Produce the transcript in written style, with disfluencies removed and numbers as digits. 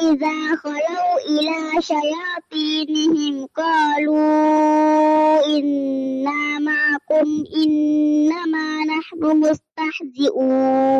وإذا خلوا إلى شياطينهم قالوا إنا معكم إنما نحن مستهزئون